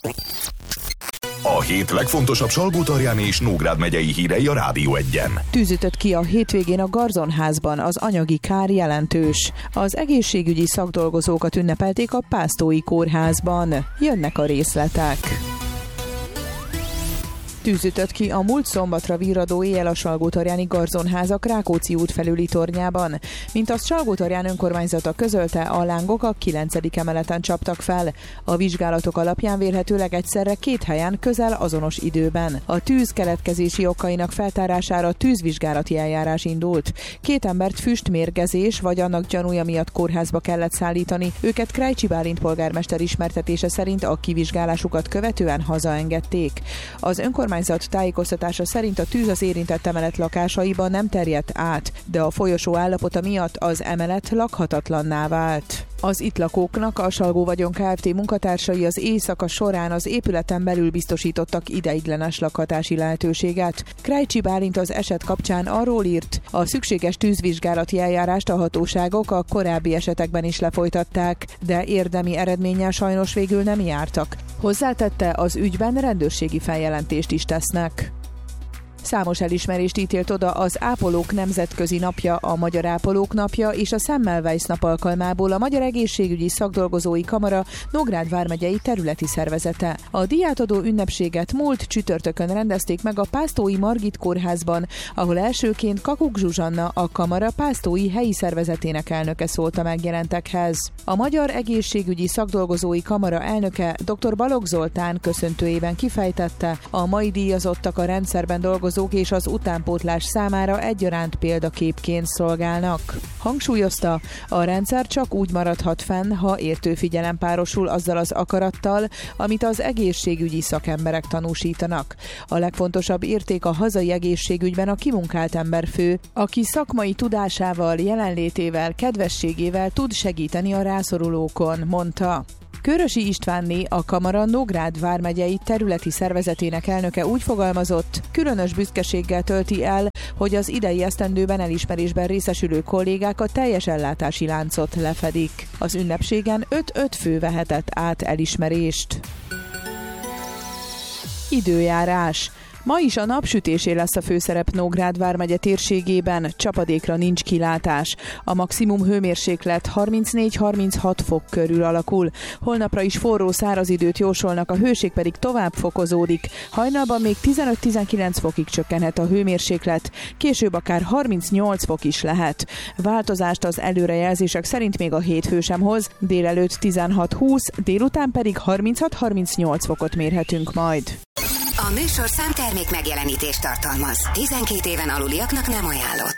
A hét legfontosabb Salgótarjáni és Nógrád megyei hírei a Rádió Egyen. Tűz ütött ki a hétvégén a Garzonházban, az anyagi kár jelentős. Az egészségügyi szakdolgozókat ünnepelték a Pásztói Kórházban. Jönnek a részletek. Tűz ütött ki a múlt szombatra virradó éjjel a Salgótarjáni Garzonházak Rákóczi út felüli tornyában. Mint azt Salgótarján önkormányzata közölte, a lángok a 9. emeleten csaptak fel. A vizsgálatok alapján vélhetőleg egyszerre 2 helyen közel azonos időben. A tűz keletkezési okainak feltárására tűzvizsgálati eljárás indult. 2 embert füstmérgezés vagy annak gyanúja miatt kórházba kellett szállítani. Őket Krajcsi Bálint polgármester ismertetése szerint a kivizsgálásukat követően hazaengedték. Az önkormányzat tájékoztatása szerint a tűz az érintett emelet lakásaiban nem terjedt át, de a folyosó állapota miatt az emelet lakhatatlanná vált. Az itt lakóknak a Salgó Vagyon Kft. Munkatársai az éjszaka során az épületen belül biztosítottak ideiglenes lakhatási lehetőséget. Krajcsi Bálint az eset kapcsán arról írt, a szükséges tűzvizsgálati eljárást a hatóságok a korábbi esetekben is lefolytatták, de érdemi eredménnyel sajnos végül nem jártak. Hozzátette, az ügyben rendőrségi feljelentést is tesznek. Számos elismerést ítélt oda az Ápolók Nemzetközi Napja, a Magyar Ápolók Napja és a Semmelweis nap alkalmából a Magyar Egészségügyi Szakdolgozói Kamara Nógrád vármegyei területi szervezete. A díjátadó ünnepséget múlt csütörtökön rendezték meg a Pásztói Margit kórházban, ahol elsőként Kakuk Zsuzsanna, a kamara pásztói helyi szervezetének elnöke szólt a megjelentekhez. A Magyar Egészségügyi Szakdolgozói Kamara elnöke dr. Balogh Zoltán köszöntőjében kifejtette, a mai díjazottak a rendszerben dolgozók és az utánpótlás számára egyaránt példaképként szolgálnak. Hangsúlyozta, a rendszer csak úgy maradhat fenn, ha értő figyelem párosul azzal az akarattal, amit az egészségügyi szakemberek tanúsítanak. A legfontosabb érték a hazai egészségügyben a kimunkált ember fő, aki szakmai tudásával, jelenlétével, kedvességével tud segíteni a rászorulókon, mondta. Körösi Istvánné, a kamara Nógrád vármegyei területi szervezetének elnöke úgy fogalmazott, különös büszkeséggel tölti el, hogy az idei esztendőben elismerésben részesülő kollégák a teljes ellátási láncot lefedik. Az ünnepségen 5 fő vehetett át elismerést. Időjárás. Ma is a napsütésé lesz a főszerep Nógrád vármegye térségében, csapadékra nincs kilátás. A maximum hőmérséklet 34-36 fok körül alakul. Holnapra is forró száraz időt jósolnak, a hőség pedig tovább fokozódik. Hajnalban még 15-19 fokig csökkenhet a hőmérséklet, később akár 38 fok is lehet. Változást az előrejelzések szerint még a hétfő sem hoz, délelőtt 16-20, délután pedig 36-38 fokot mérhetünk majd. A műsorszám termék megjelenítést tartalmaz. 12 éven aluliaknak nem ajánlott.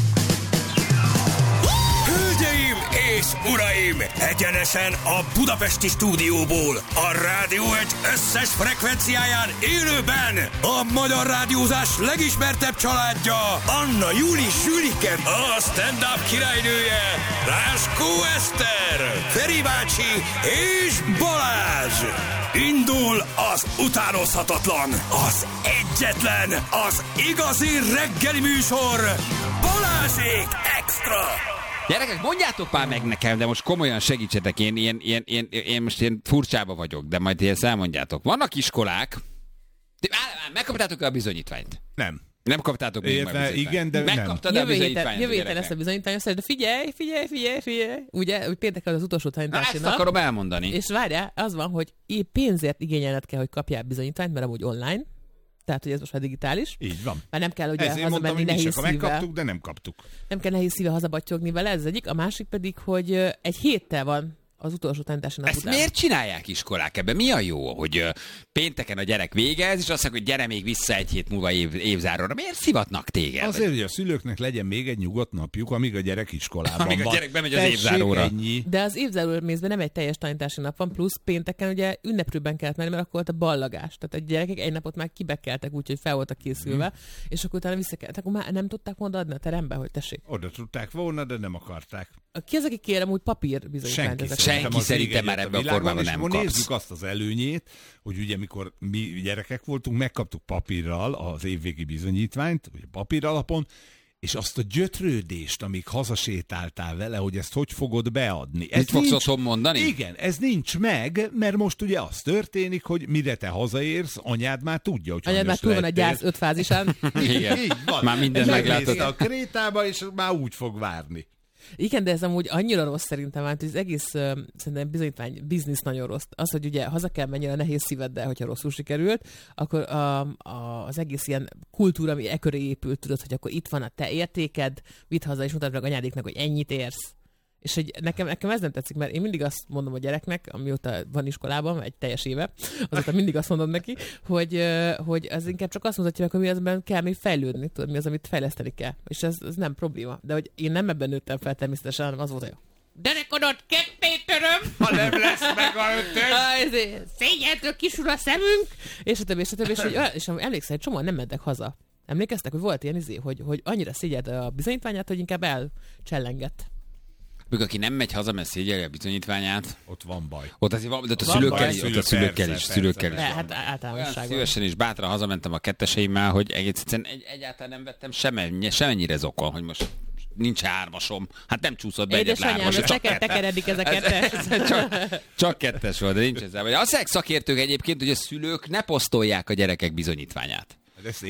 Hölgyeim és uraim! Egyenesen a budapesti stúdióból, a Rádió Egy összes frekvenciáján élőben a magyar rádiózás legismertebb családja, Anna Júli Sülike, a stand-up királynője, Láskó Eszter, Feri bácsi és Balázs. Indul az utánozhatatlan, az egyetlen, az igazi reggeli műsor, Balázsék Extra! Gyerekek, mondjátok már meg nekem, de most komolyan segítsetek, én most ilyen furcsába vagyok, de majd ezt elmondjátok. Vannak iskolák, megkaptátok-e a bizonyítványt? Nem kaptátok még meg a bizonyítványt. Igen, de megkaptad a bizonyítványt. Jövő héten lesz a bizonyítvány, de figyelj. Ugye, hogy pénteken az utolsó tanítási nap. Ezt akarom elmondani. És várjál, az van, hogy pénzért igényelned kell, hogy kapjál bizonyítványt, mert amúgy online. Tehát, hogy ez most már digitális. Így van. Már nem kell ugye hazamenni nehéz szívvel. Megkaptuk, de nem kaptuk. Nem kell nehéz szívvel hazabattyogni vele, ez egyik. A másik pedig, hogy egy héttel van az utolsó tanítási nap után. Ezt miért csinálják iskolák ebben? Mi a jó, hogy pénteken a gyerek végez, és azt mondják, hogy gyere még vissza egy hét múlva évzáróra. Miért szivatnak téged? Azért, hogy a szülőknek legyen még egy nyugodt napjuk, amíg a gyerek iskolában amíg a gyerek bemegy az évzáróra. Ennyi. De az évzáró mészben nem egy teljes tanítási nap van, plusz pénteken ugye ünneprőben kellett menni, mert akkor volt a ballagás. Tehát a gyerekek egy napot már kibekeltek, úgyhogy fel voltak készülve, és akkor utána visszakeltek. Akkor már nem tudták odaadni a terembe, hogy tessék. Oda tudták volna, de nem akarták. Ki az, aki kérem úgy papír bizonyítványt? Senki szerintem már ebben a formában nem kapsz. Nézzük azt az előnyét, hogy ugye mikor mi gyerekek voltunk, megkaptuk papírral az évvégi bizonyítványt, ugye papír alapon, és azt a gyötrődést, amíg hazasétáltál vele, hogy ezt hogy fogod beadni. Ez Mit fogsz otthon mondani? Igen, ez nincs meg, mert most ugye az történik, hogy mire te hazaérsz, anyád már tudja, hogy anyád már túl van a gyász 5 fázisán. Igen. Így van. Már minden meglátod. A Krétába, és már úgy fog várni. Igen, de ez amúgy annyira rossz szerintem, hogy az egész szerintem bizonyítvány biznisz nagyon rossz. Az, hogy ugye haza kell menni a nehéz szíveddel, hogyha rosszul sikerült, akkor az egész ilyen kultúra, ami köré épült, tudod, hogy akkor itt van a te értéked, vidd haza és mutatd meg anyádéknak, hogy ennyit érsz. És hogy nekem ez nem tetszik, mert én mindig azt mondom a gyereknek, amióta van iskolában, egy teljes éve, azóta mindig azt mondom neki, hogy az inkább csak azt mutatja meg, hogy mi azonban kell még fejlődni, tudod, mi az, amit fejleszteni kell. És ez nem probléma. De hogy én nem ebben nőttem fel természetesen, hanem az volt, hogy derekodot ketté töröm, ha nem lesz meg a 5-ös. Szégyeltől kisul a szemünk, és a többi, és emlékszel, egy csomóan nem mentek haza. Emlékeztek, hogy volt ilyen hogy annyira szégyelte a bizonyítványát, hogy inkább elcsellengett. Még aki nem megy haza, mert szégyeli a bizonyítványát. Ott van baj. Ott azért van, de ott a szülőkkel is. Hát általánosságban. Szívesen és bátran hazamentem a ketteseimmel, hogy egyszerűen egyáltalán nem vettem semennyire zokon, hogy most nincs 3-asom. Hát nem csúszott be egyet 3-as. Édesanyám, tekeredik ez a 2-es. Csak 2-es volt, de nincs ezzel. Azt mondják szakértők egyébként, hogy a szülők ne posztolják a gyerekek bizonyítványát. Ezt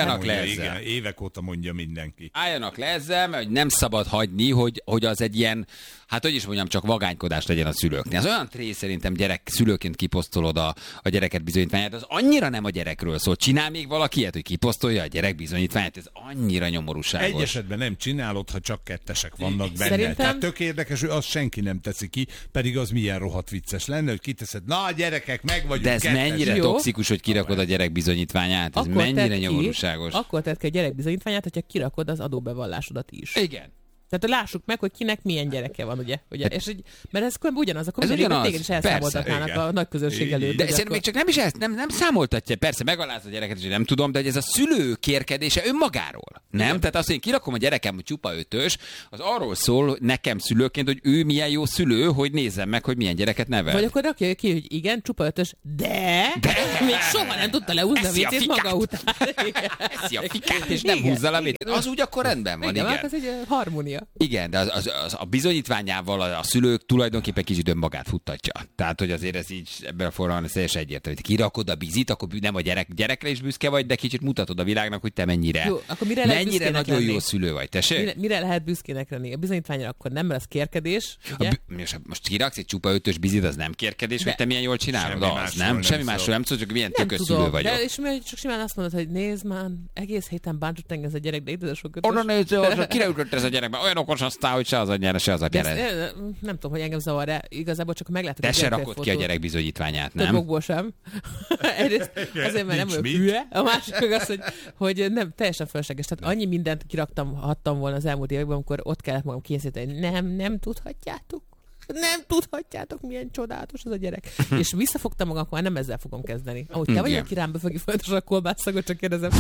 évek óta mondja mindenki. Álljanak le ezzel, mert hogy nem szabad hagyni, hogy az egy ilyen, hát hogy is mondjam, csak vagánykodás legyen a szülőknél. Az olyan tré szerintem szülőként kiposztolod a gyereket bizonyítványát, az annyira nem a gyerekről szól. Csinál még valaki ilyet, hogy kiposztolja a gyerek bizonyítványát? Ez annyira nyomorúságos. Egy esetben nem csinálod, ha csak 2-esek vannak benne. Szerintem... Tehát tök érdekes, hogy azt senki nem teszi ki, pedig az milyen rohadt vicces lenne, hogy kiteszed, na gyerekek, meg vagyunk. De ez 2-es. mennyire toxikus, hogy kirakod a gyerek bizonyítványát? Ez mennyire nyomorúságos. Akkor tedd ki a gyerek bizonyítványát, hogyha kirakod az adóbevallásodat is. Igen. Tehát lássuk meg, hogy kinek milyen gyereke van, ugye? Mert ez ugyanaz, akkor ez ugyanaz. Téged is elszámoltatnának a nagy közönség előtt. De szerintem még csak nem is ezt, nem számoltatja. Persze megaláz a gyereket, és nem tudom, de hogy ez a szülő kérkedése önmagáról. Nem? Igen. Tehát azt, hogy én kirakom a gyerekem, hogy csupa 5-ös, az arról szól nekem szülőként, hogy ő milyen jó szülő, hogy nézzem meg, hogy milyen gyereket nevel. Vagy akkor rakja ki, hogy igen, csupa 5-ös, de még soha nem tudta lehúzni a vécét maga után. Eszi a fikát, és nem húzza a vécét. Az úgy akkor rendben van, igen. Ez egy harmónia. Igen, de a bizonyítványával a szülők tulajdonképpen kicsit önmagát futtatja. Tehát, hogy azért ez így ebben a formában ez teljesen egyértelmű. Hogy kirakod a bizit, akkor nem a gyerekre is büszke vagy, de kicsit mutatod a világnak, hogy te mennyire, jó, akkor mennyire nagyon lenni? Jó szülő vagy. Tessék? Mire lehet büszkének lenni? A bizonyítványra akkor nem lesz kérkedés. Most kiraksz egy csupa 5-ös bizit, az nem kérkedés, hogy te milyen jól csinálod? Semmi másról nem szól, csak milyen tökös szülő vagyok. De és csak simán azt mondod, hogy nézd már, egész héten bántott engem ez a gyerek, de ide sok 5-ös. Oda nézd, kire ütötte ez a gyerekbe? Olyan okos aztán, hogy se az anyjára, se az apjára. Nem tudom, hogy engem zavar, de igazából csak meglátok. De se rakod ki a gyerek bizonyítványát, nem? Többokból sem. Egyrészt azért, mert nem vagyok hülye. A másik meg az, hogy nem, teljesen fölösleges. Tehát annyi mindent hattam volna az elmúlt években, amikor ott kellett magam készíteni. Nem tudhatjátok. Nem tudhatjátok, milyen csodálatos az a gyerek. És visszafogtam magam, akkor nem ezzel fogom kezdeni. Ahogy te vagy, aki rám befögi folyamatosan a kolbászagot, csak kérdezem.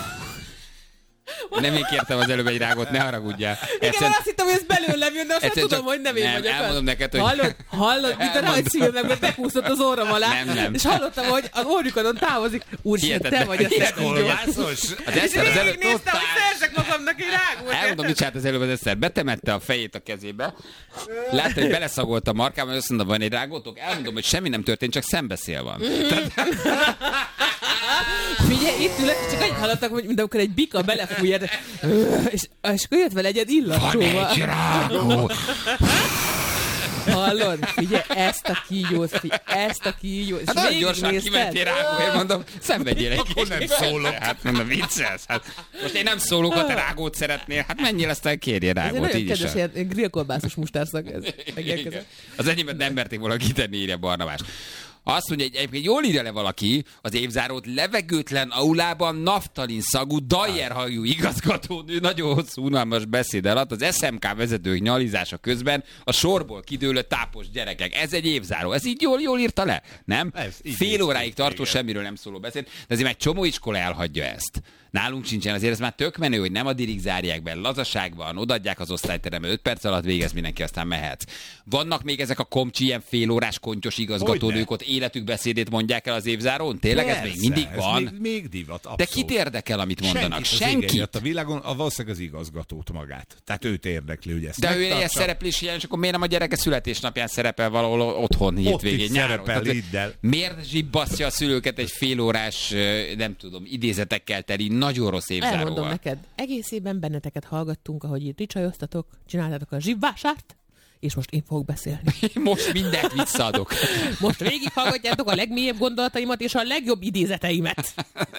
Nem én kértem az előbb egy rágót, ne haragudjál. Igen, azt hittem, hogy ez belőlem jön, de azt nem tudom, hogy nem én vagyok. Elmondom neked, hogy... Hallod, mint a rajzszívemnek, mert bekúszott az orrom alá. Nem. És hallottam, hogy az orrukadon távozik. Úristen, te vagy a szexkolbászos. És végignéztem, hogy szerzek magamnak egy rágót. Elmondom, mit csinált az előbb az Eszter. Betemette a fejét a kezébe. Látta, hogy beleszagolt a markában, hogy azt mondta, van egy rágótok? Elmondom, hogy semmi nem történt, csak szembeszél van. Figyelj, itt ülök, csak annyit hallottak, hogy mint amikor egy bika belefújja, és akkor jött vele egy illatsóval. Van egy rágó! Hallod? Figyelj, ezt a kígyót. Hát nagyon gyorsan kimentél rágóért, mondom, szenvedjél egy akkor nem szólok. Hát mondom, vicces. Hát, most én nem szólok, ha te rágót szeretnél. Hát menjél, aztán kérjél rágót, így is. Ez egy nagyon kedves, grillkolbászos mustárszak. Az enyémet nem merték volna kitenni, írja Barnabás. Azt mondja, hogy egyébként jól írja le valaki az évzárót, levegőtlen aulában naftalin szagú, dajerhajú igazgatónő nagyon hosszú, unalmas beszéd alatt az SMK vezetők nyalizása közben a sorból kidőlő tápos gyerekek. Ez egy évzáró. Ez így jól írta le, nem? Fél óráig tartó, semmiről nem szóló beszéd, de azért egy csomó iskola elhagyja ezt. Nálunk sincsen, azért ez már tök menő, hogy nem addig zárják be, lazaság van, odaadják az osztályterembe, 5 perc alatt végez mindenki, aztán mehetsz. Vannak még ezek a komcsi, ilyen félórás kontyos igazgatónők ott életük beszédét mondják el az évzárón? Tényleg Persze, ez még mindig van? Még divat, abszolút. De kit érdekel, amit mondanak? Senkit. A világon, valószínűleg az igazgatót magát. Tehát őt érdekli, hogy ezt de ő ilyen megtartsa. szereplés ilyen, és akkor miért nem a gyereke születésnapján szerepel valahol otthon hétvégén, nyáron? Szerepel Liddel. Miért zsibbasztja a szülőket egy félórás, nem tudom, idézetekkel teli, nagyon rossz évzáróval? Elmondom neked, egész évben benneteket hallgattunk, ahogy itt ricsajoztatok, csináltátok a zsibvásárt, és most én fogok beszélni. Most mindent visszaadok. Most végighallgatjátok a legmélyebb gondolataimat és a legjobb idézeteimet.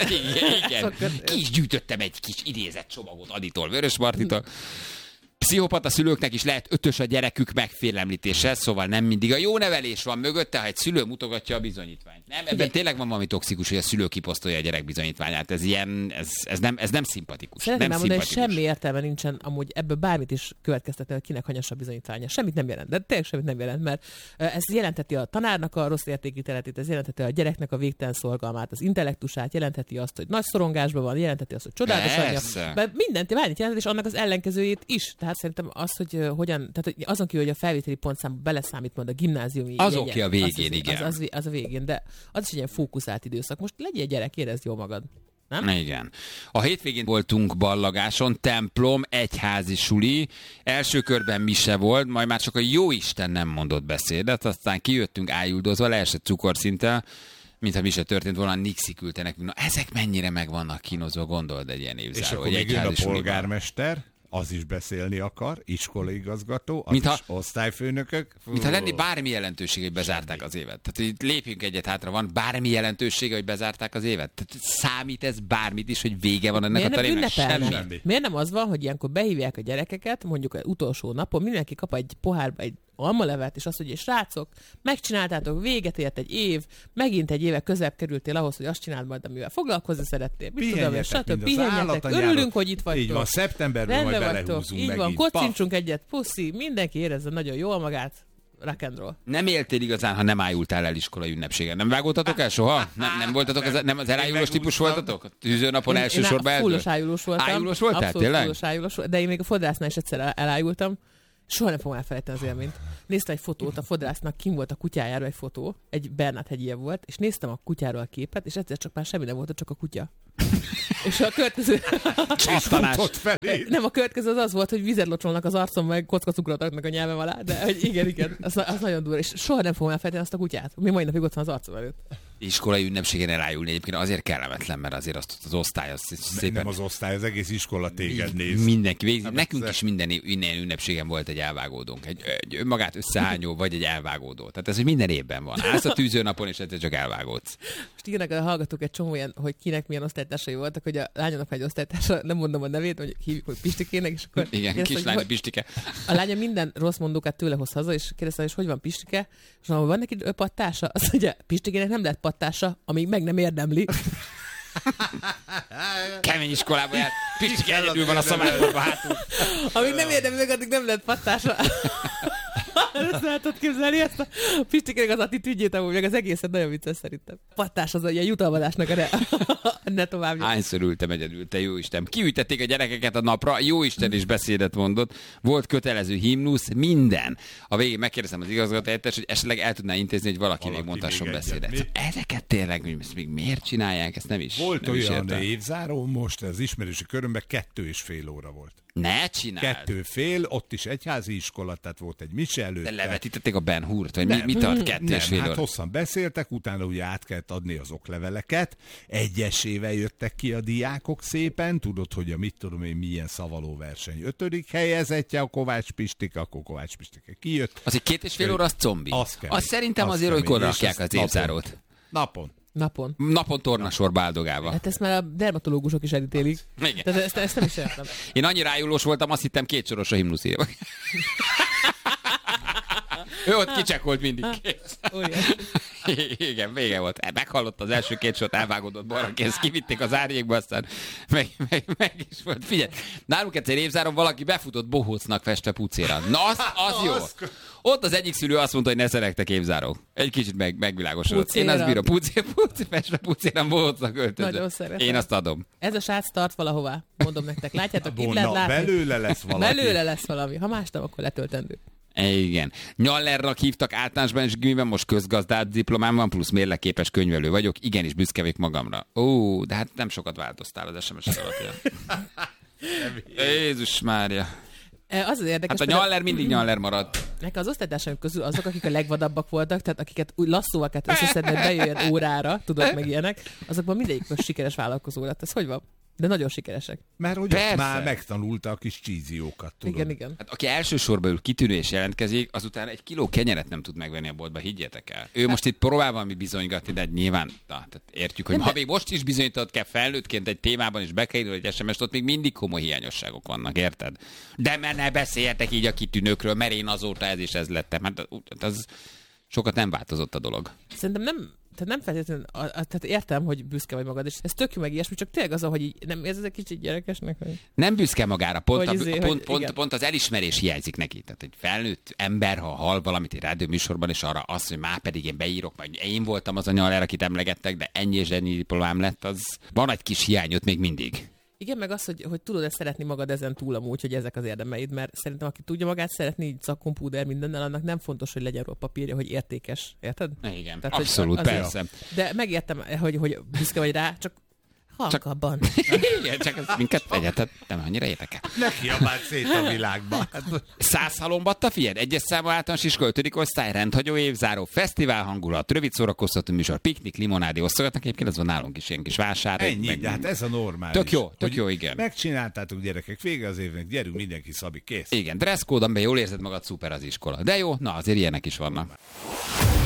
Igen. Ki is gyűjtöttem egy kis idézett csomagot Aditól, Vörös Martitól. Pszichopata szülőknek is lehet 5-ös a gyerekük megfélemlítése, szóval nem mindig a jó nevelés van mögötte, ha egy szülő mutogatja a bizonyítványt. Nem, ebben tényleg van valami toxikus, hogy a szülő kiposztolja a gyerek bizonyítványát. Ez ilyen, ez nem szimpatikus. Szeretném elmondani, hogy semmi értelme nincsen amúgy ebből bármit is következtetni, hogy kinek hanyas a bizonyítványa. Semmit nem jelent, de tényleg semmit nem jelent, mert ez jelenteti a tanárnak a rossz értékítéletét, ez jelenteti a gyereknek a végtelen szorgalmát, az intellektusát, jelenteti azt, hogy nagy szorongásban van, jelenteti azt, hogy csodálatos anyja. Mindent jelent, és annak az ellenkezőjét is. Tehát szerintem az, hogy hogyan, tehát azon kívül, hogy a felvételi pontszámba beleszámít majd a gimnáziumi az oké a végén, igen. Az a végén, de az is egy ilyen fókuszált időszak. Most legyél gyerek, érezd jól magad. Nem? Igen. A hétvégén voltunk ballagáson, templom, egyházi suli, első körben mise volt, majd már csak a jóisten nem mondott beszédet, aztán kijöttünk ájuldozva, leesett cukorszinttel, mintha mi se történt volna, Nixi küldte nekünk. Na, ezek mennyire meg vannak kínozva, gondold egy ilyen évzáró. És akkor még jön a polgármester, az is beszélni akar, iskolaigazgató, az is osztályfőnökök. Mintha lenni bármi jelentősége, hogy bezárták az évet. Tehát itt lépjünk egyet hátra, van bármi jelentősége, hogy bezárták az évet? Tehát számít ez bármit is, hogy vége van ennek a tanévnek? Semmi. Miért nem az van, hogy ilyenkor behívják a gyerekeket, mondjuk az utolsó napon, mindenki kap egy pohárba egy almalevet, és azt mondja, srácok, megcsináltátok, véget ért egy év, megint egy éve közebb kerültél ahhoz, hogy azt csináld majd, amivel foglalkozni szerettél. Pihenjetek, örülünk, hogy itt vagytok. Így van, szeptemberben majd belehúzunk így megint. van, kocincsunk egyet, puszi, mindenki érezze nagyon jól magát. Rock and roll. Nem éltél igazán, ha nem ájultál el iskolai ünnepségen. Nem vágódtatok el soha? Nem voltatok, nem az elájulós típus voltatok? A tűzőnapon elsősorban eldől? Fullos ájulós voltam. Ájulós voltál, abszolút tényleg? Fullos ájulós, de én még a fodrásznál is egyszer elájultam. Soha nem fogom elfelejteni az élményt. Néztem egy fotót, a fodrásznak kim volt a kutyájáról egy fotó, egy Bernát hegyie volt, és néztem a kutyáról a képet, és egyszer csak már semmi nem volt, csak a kutya. És a következő... Nem, a következő az volt, hogy vizet locsolnak az arcom, meg kockacukrot adnak a nyelvem alá, de hogy igen, az nagyon durva, és soha nem fogom elfelejteni azt a kutyát. Mi mai napig ott van az arcom előtt. Iskolai ünnepségen elájulni egyébként azért kellemetlen, mert azért azt az osztály az szépen... Nem az osztály, az egész iskola téged néz. Mindenki végzi. Nekünk is minden ünnepségen volt egy elvágódónk. Egy önmagát összehányó, vagy egy elvágódó. Tehát ez, hogy minden évben van. Állsz a tűzőnapon, és egyszer csak elvágódsz. Most írnak a hallgatók egy csomó ilyen, hogy kinek milyen osztálytársai voltak, hogy a lányomnak egy osztálytársa, nem mondom a nevét, hogy hívjuk, hogy Pistikének, és akkor... Igen, kislány Pistike. A lánya minden rossz mondókat tőle hoz haza, és kérdezte, hogy van Pistike, és ha van neki pattársa, azt mondja, Pistikének nem lehet pattársa, amíg meg nem érdemli. Kemény iskolában jár. Pistike egyedül van a szamátorban hátul. Amíg nem érdemli meg, addig nem lehet pattársa. Ezt lehetett képzelni, ezt a Pistikének az attitűdjét, amúgy meg az egészet nagyon vicces szerintem. Pattás az ilyen jutalmazásnak ne tovább. Hányszor ültem egyedül, te jóisten. Kiütették a gyerekeket a napra, jóisten is beszédet mondott, volt kötelező himnusz, minden. A végén megkérdeztem az igazgatóhelyettest, hogy esetleg el tudná intézni, hogy valaki még mondhasson beszédet. Ezeket tényleg, még miért csinálják, ezt nem is. Volt nem olyan évzáró, most az ismerősi körömben 2,5 óra volt. Ne csináld! 2,5, ott is egyházi iskola, tehát volt egy mise előtt. De levetítették a Ben Hurt, vagy mi tart 2,5 óra? Hát hosszan beszéltek, utána ugye át kellett adni az okleveleket, egyesével jöttek ki a diákok szépen, tudod, hogy a mit tudom én milyen szavalóverseny 5. helyezettje a Kovács Pistike, akkor Kovács Pistike kijött. Az egy 2,5 óra, az zombi. Az szerintem azért, hogy rakják az évzárót. Napon tornasorba áldogálva. Hát ezt már a dermatológusok is elítélik. Igen. Tehát ezt nem is értem. Én annyira rájulós voltam, azt hittem 2 soros a himnuszírva. Ő ott kicsekolt mindig. Igen, vége volt. Meghallott az első 2 sort, elvágódott balra kész, kivitték az árnyékba, aztán meg is volt. Figyelj, nálunk egyszer évzáron valaki befutott bohócnak festve pucéra. Na, az jó. Ott az egyik szülő azt mondta, hogy ne szerettek évzárók. Egy kicsit megvilágosodott. Én azt bírom. Festve pucéran bohócnak öltözött. Én azt adom. Ez a srác tart valahová. Mondom nektek. Látjátok, itt lehet látni. Belőle lesz valami. Belőle lesz valami. Ha más nem, akkor letöltendő. Igen. Nyallernak hívtak általánosban és gimiben, most közgazdát diplomám van, plusz mérleképes könyvelő vagyok. Igenis büszke vagyok magamra. Ó, de hát nem sokat változtál az SMS alapján. Jézus Mária. Az érdekes, hát a Nyaller mindig Nyaller maradt. Nekem az osztálytársaim közül azok, akik a legvadabbak voltak, tehát akiket úgy lasszóval kellett összeszedni, hogy bejöjjön órára, tudod, meg ilyenek, azokban mindegyik sikeres vállalkozó lett. Ez hogy van? De nagyon sikeresek. Mert hogy már megtanulta a kis csíziókat, tudod. Igen, igen. Hát, aki elsősorban ül kitűnő és jelentkezik, azután 1 kiló kenyeret nem tud megvenni a boltba, higgyétek el. Ő most itt próbál valami bizonygatni, de nyilván tehát értjük, hogy ha még most is bizonyított kell felnőttként egy témában is bekerül egy SMS-t, ott még mindig komoly hiányosságok vannak, érted? De mert ne beszéljetek így a kitűnőkről, mert én azóta ez és ez lettem. Hát az sokat nem változott a dolog. Szerintem nem feltétlenül, tehát értem, hogy büszke vagy magad, és ez tök jó meg ilyesmi, csak tényleg az, hogy így nem érzed egy kicsit gyerekesnek? Hogy... Nem büszke magára, pont az elismerés hiányzik neki. Tehát egy felnőtt ember, ha hall valamit egy rádióműsorban, és arra azt, hogy már pedig én beírok, majd én voltam az a Nyaller, akit emlegettek, de ennyi és ennyi diplomám lett, az van egy kis hiányot még mindig. Igen, meg az, hogy tudod-e szeretni magad ezen túl amúgy, hogy ezek az érdemeid, mert szerintem aki tudja magát szeretni, így szakkompúder mindennel, annak nem fontos, hogy legyen róla papírja, hogy értékes. Érted? Igen, tehát, abszolút, persze. De megértem, hogy büszke vagy rá, csak halkabban. Igen, csak ez minket egyetet nem annyira érdekel. Ne kiabáld szét a világba. 100 halombatta, figyeld, 1-es számú általános iskola 5. osztály, rendhagyó évzáró, fesztivál hangulat, rövid szórakoztató műsor, piknik, limonádi osztogatnak, egyébként ez van nálunk is ilyen kis vásár. Ennyi, de hát ez a normális. Tök jó, igen. Megcsináltátok, gyerekek, vége az évnek, gyerünk mindenki, Szabi, kész. Igen, dresszkód, amiben jól érzed magad, szuper az iskola. De jó, na azért ilyenek is vannak.